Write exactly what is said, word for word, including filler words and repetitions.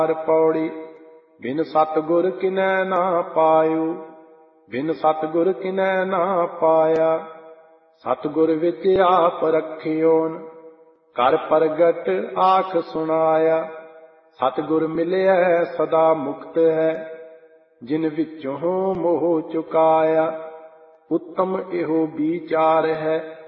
पौड़ी बिन सतगुर किनै ना पायु, बिन सतगुर किनै ना पाया। सतगुर विच आप रखियोन, कर प्रगट आख सुनाया। सतगुर मिलिया सदा मुक्त है, जिन विचों मोह चुकाया। उत्तम एहो विचार है,